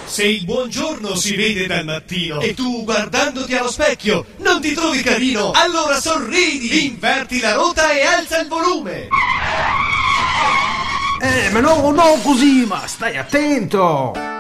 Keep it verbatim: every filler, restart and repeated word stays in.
Se il buongiorno si vede dal mattino e tu guardandoti allo specchio non ti trovi carino, allora sorridi, inverti la rota e alza il volume. Eh, ma no, no così, ma stai attento.